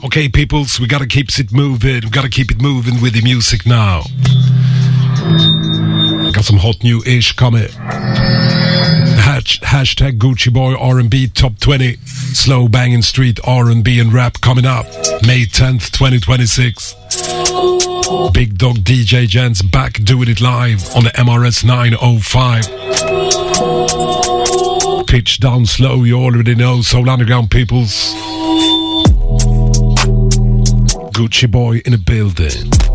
Okay, peoples, we gotta keep it moving. We gotta keep it moving with the music now. Got some hot new ish coming. Hashtag Gucci Boy R&B Top 20. Slow banging street R&B and rap coming up. May 10th, 2026. Big Dog DJ Jens back doing it live on the MRS 905. Pitch down slow, you already know. Soul Underground peoples. Gucci Boy in the building.